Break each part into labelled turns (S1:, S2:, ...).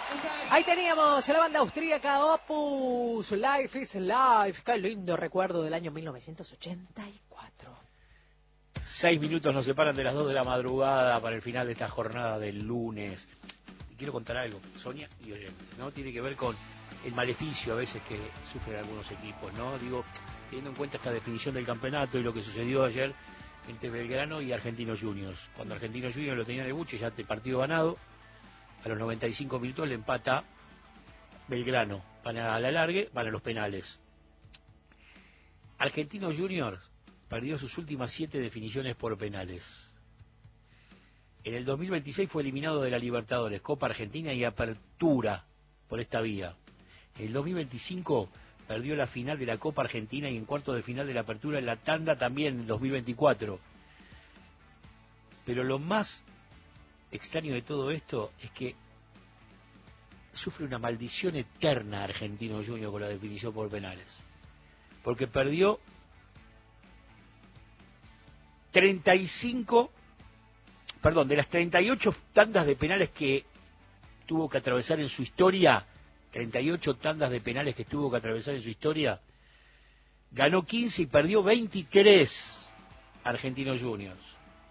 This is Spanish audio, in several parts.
S1: Ahí teníamos a la banda austríaca Opus, Life is Life. Qué lindo recuerdo del año 1984.
S2: 6 minutos nos separan de las 2 de la madrugada para el final de esta jornada del lunes. Y quiero contar algo, Sonia y oyentes, ¿no? Tiene que ver con el maleficio a veces que sufren algunos equipos, ¿no? Digo, teniendo en cuenta esta definición del campeonato y lo que sucedió ayer entre Belgrano y Argentinos Juniors. Cuando Argentinos Juniors lo tenía en el buche, ya el partido ganado, a los 95 minutos le empata Belgrano. Van a la largue, van a los penales. Argentinos Juniors perdió sus últimas 7 definiciones por penales. En el 2026 fue eliminado de la Libertadores, Copa Argentina y Apertura por esta vía. En el 2025 perdió la final de la Copa Argentina y en cuartos de final de la Apertura en la tanda también en el 2024. Pero lo más extraño de todo esto es que sufre una maldición eterna Argentino Junior con la definición por penales. Porque perdió 35, de las 38 tandas de penales que tuvo que atravesar en su historia, 38 tandas de penales que tuvo que atravesar en su historia, ganó 15 y perdió 23 Argentinos Juniors.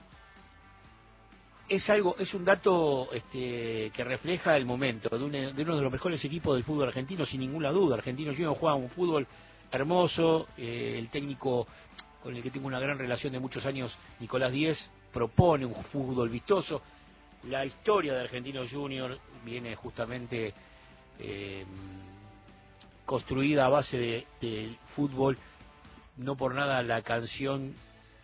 S2: Es un dato que refleja el momento de uno de los mejores equipos del fútbol argentino, sin ninguna duda. Argentinos Juniors juega un fútbol hermoso, el técnico con el que tengo una gran relación de muchos años, Nicolás Díez, propone un fútbol vistoso. La historia de Argentinos Juniors viene justamente construida a base del fútbol. No por nada la canción